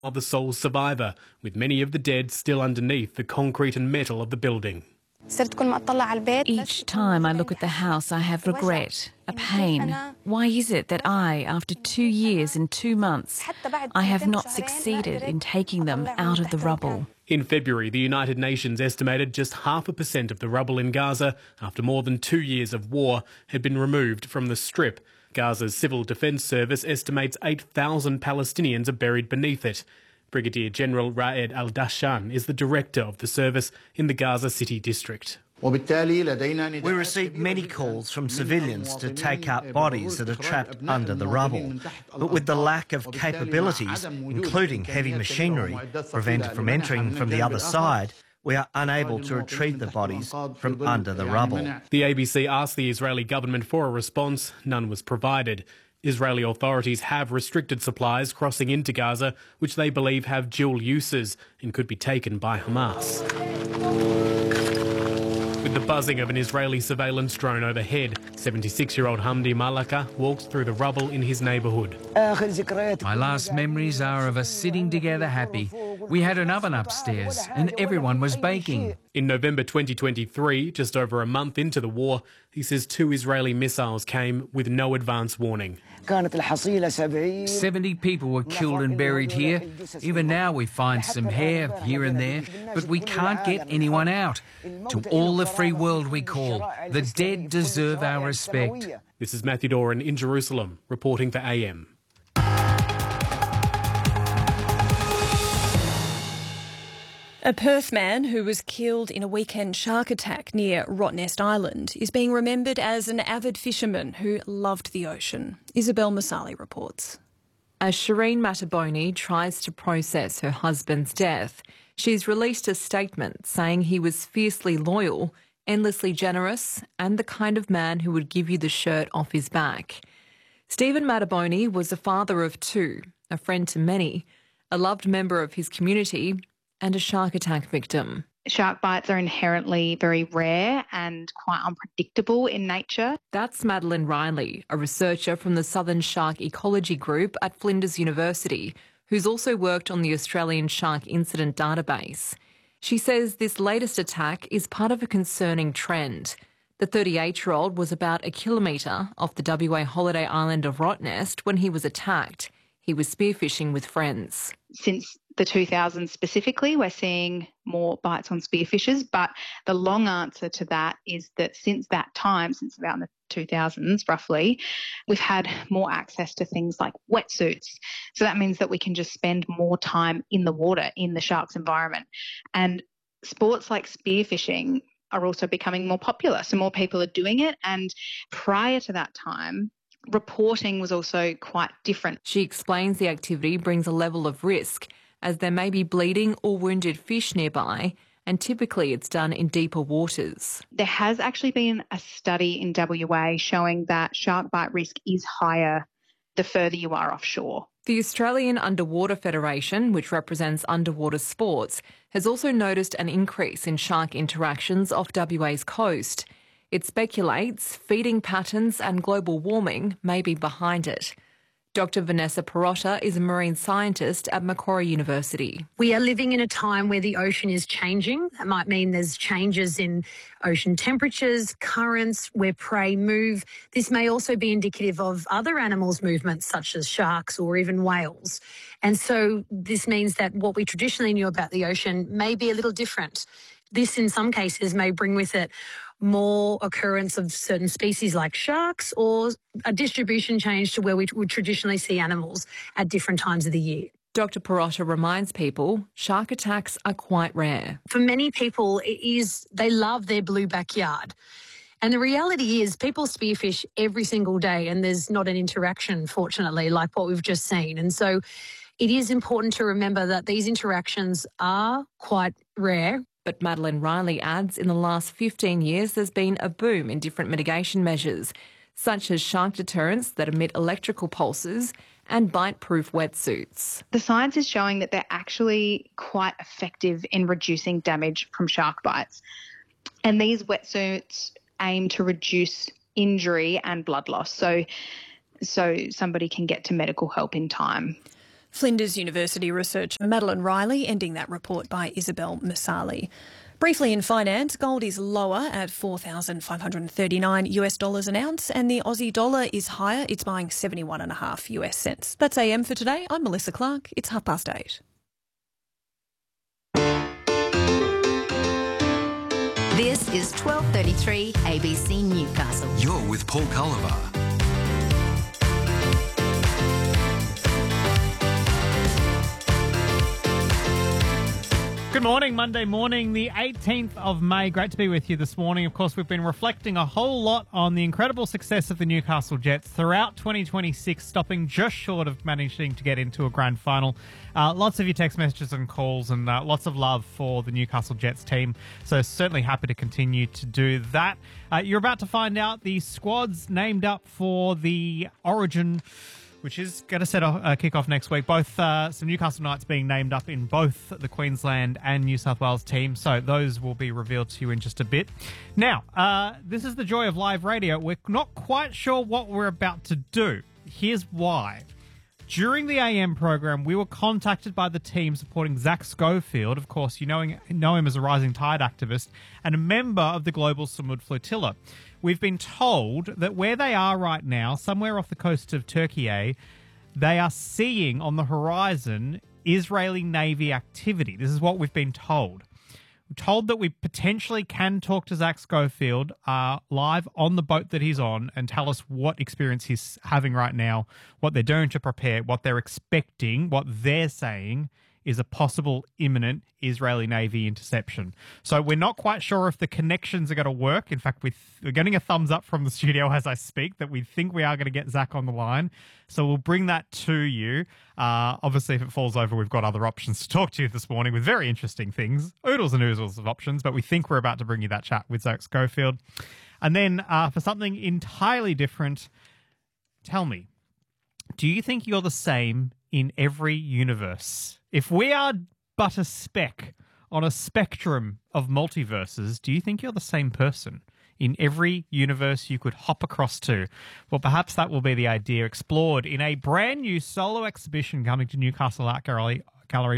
of the sole survivor, with many of the dead still underneath the concrete and metal of the building. Each time I look at the house, I have regret, a pain. Why is it that I, after 2 years and 2 months, I have not succeeded in taking them out of the rubble? In February, the United Nations estimated just 0.5% of the rubble in Gaza, after more than 2 years of war, had been removed from the Strip. Gaza's Civil Defence Service estimates 8,000 Palestinians are buried beneath it. Brigadier General Raed Al-Dashan is the director of the service in the Gaza City district. We receive many calls from civilians to take up bodies that are trapped under the rubble. But with the lack of capabilities, including heavy machinery, prevented from entering from the other side, we are unable to retrieve the bodies from under the rubble. The ABC asked the Israeli government for a response. None was provided. Israeli authorities have restricted supplies crossing into Gaza, which they believe have dual uses and could be taken by Hamas. With the buzzing of an Israeli surveillance drone overhead, 76-year-old Hamdi Malaka walks through the rubble in his neighbourhood. My last memories are of us sitting together happy. We had an oven upstairs and everyone was baking. In November 2023, just over a month into the war, he says 2 Israeli missiles came with no advance warning. 70 people were killed and buried here. Even now we find some hair here and there, but we can't get anyone out. To all the free world we call, the dead deserve our respect. This is Matthew Doran in Jerusalem, reporting for AM. A Perth man who was killed in a weekend shark attack near Rottnest Island is being remembered as an avid fisherman who loved the ocean. Isabel Masali reports. As Shireen Mataboni tries to process her husband's death, she's released a statement saying he was fiercely loyal, endlessly generous, and the kind of man who would give you the shirt off his back. Stephen Mataboni was a father of 2, a friend to many, a loved member of his community, and a shark attack victim. Shark bites are inherently very rare and quite unpredictable in nature. That's Madeline Riley, a researcher from the Southern Shark Ecology Group at Flinders University, who's also worked on the Australian Shark Incident Database. She says this latest attack is part of a concerning trend. The 38-year-old was about a kilometre off the WA holiday island of Rottnest when he was attacked. He was spearfishing with friends. Since the 2000s specifically, we're seeing more bites on spearfishers, but the long answer to that is that since that time, since about the 2000s roughly, we've had more access to things like wetsuits. So that means that we can just spend more time in the water, in the shark's environment. And sports like spearfishing are also becoming more popular, so more people are doing it. And prior to that time, reporting was also quite different. She explains the activity brings a level of risk, as there may be bleeding or wounded fish nearby, and typically it's done in deeper waters. There has actually been a study in WA showing that shark bite risk is higher the further you are offshore. The Australian Underwater Federation, which represents underwater sports, has also noticed an increase in shark interactions off WA's coast. It speculates feeding patterns and global warming may be behind it. Dr. Vanessa Perotta is a marine scientist at Macquarie University. We are living in a time where the ocean is changing. That might mean there's changes in ocean temperatures, currents, where prey move. This may also be indicative of other animals' movements, such as sharks or even whales. And so this means that what we traditionally knew about the ocean may be a little different. This, in some cases, may bring with it more occurrence of certain species like sharks, or a distribution change to where we would traditionally see animals at different times of the year. Dr. Perotta reminds people shark attacks are quite rare. For many people, they love their blue backyard. And the reality is people spearfish every single day and there's not an interaction, fortunately, like what we've just seen. And so it is important to remember that these interactions are quite rare. But Madeline Riley adds in the last 15 years there's been a boom in different mitigation measures, such as shark deterrents that emit electrical pulses and bite-proof wetsuits. The science is showing that they're actually quite effective in reducing damage from shark bites. And these wetsuits aim to reduce injury and blood loss, so somebody can get to medical help in time. Flinders University researcher Madeline Riley ending that report by Isabel Masali. Briefly in finance, gold is lower at $4,539 an ounce, and the Aussie dollar is higher. It's buying 71.5 US cents. That's AM for today. I'm Melissa Clark. It's 8:30. This is 12:33 ABC Newcastle. You're with Paul Culliver. Good morning, Monday morning, the 18th of May. Great to be with you this morning. Of course, we've been reflecting a whole lot on the incredible success of the Newcastle Jets throughout 2026, stopping just short of managing to get into a grand final. Lots of your text messages and calls and lots of love for the Newcastle Jets team. So certainly happy to continue to do that. You're about to find out the squads named up for the Origin, which is going to set a kick-off next week. Both some Newcastle Knights being named up in both the Queensland and New South Wales team. So those will be revealed to you in just a bit. Now, this is the joy of live radio. We're not quite sure what we're about to do. Here's why. During the AM program, we were contacted by the team supporting Zach Schofield. Of course, you know him as a Rising Tide activist and a member of the Global Samud Flotilla. We've been told that where they are right now, somewhere off the coast of Turkey, they are seeing on the horizon Israeli Navy activity. This is what we've been told. We're told that we potentially can talk to Zach Schofield live on the boat that he's on and tell us what experience he's having right now, what they're doing to prepare, what they're expecting, what they're saying is a possible imminent Israeli Navy interception. So we're not quite sure if the connections are going to work. In fact, we're getting a thumbs up from the studio as I speak that we think we are going to get Zach on the line. So we'll bring that to you. Obviously, if it falls over, we've got other options to talk to you this morning with very interesting things, oodles and oodles of options, but we think we're about to bring you that chat with Zach Schofield. And then for something entirely different, tell me, do you think you're the same in every universe? If we are but a speck on a spectrum of multiverses, do you think you're the same person in every universe you could hop across to? Well, perhaps that will be the idea explored in a brand new solo exhibition coming to Newcastle Art Gallery